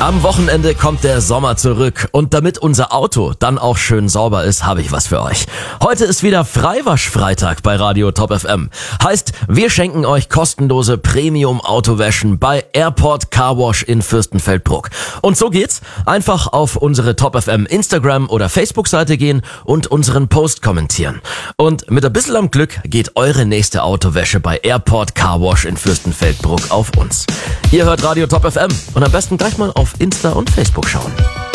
Am Wochenende kommt der Sommer zurück und damit unser Auto dann auch schön sauber ist, habe ich was für euch. Heute ist wieder Freiwaschfreitag bei Radio Top FM. Heißt, wir schenken euch kostenlose Premium-Autowäschen bei Airport Car Wash in Fürstenfeldbruck. Und so geht's. Einfach auf unsere Top FM Instagram oder Facebook-Seite gehen und unseren Post kommentieren. Und mit ein bisschen am Glück geht eure nächste Autowäsche bei Airport Car Wash in Fürstenfeldbruck auf uns. Ihr hört Radio Top FM und am besten gleich mal auf Insta und Facebook schauen.